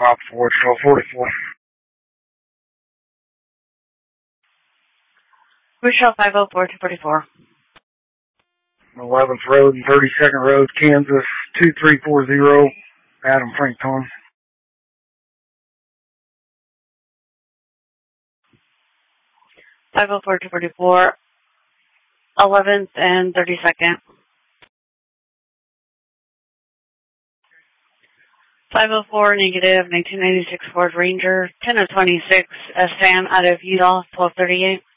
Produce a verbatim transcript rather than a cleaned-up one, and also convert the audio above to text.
Pop four, twelve forty-four. Rochelle five oh four, two forty-four. eleventh Road and thirty-second Road, Kansas, two three four zero, Adam Frankton. five oh four, two forty-four, eleventh and thirty-second. five oh four, negative, nineteen ninety-six Ford Ranger, ten oh twenty-six, S Sam out of Utah, twelve thirty-eight.